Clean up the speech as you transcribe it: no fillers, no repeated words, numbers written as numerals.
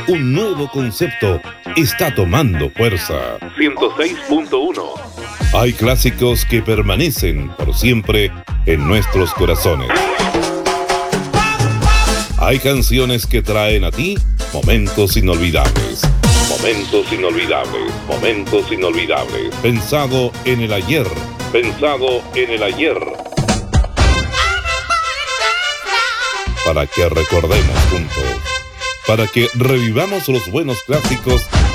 Un nuevo concepto está tomando fuerza. 106.1. Hay clásicos que permanecen por siempre en nuestros corazones. Hay canciones que traen a ti momentos inolvidables. Momentos inolvidables, momentos inolvidables. Pensado en el ayer, pensado en el ayer. Para que recordemos juntos, para que revivamos los buenos clásicos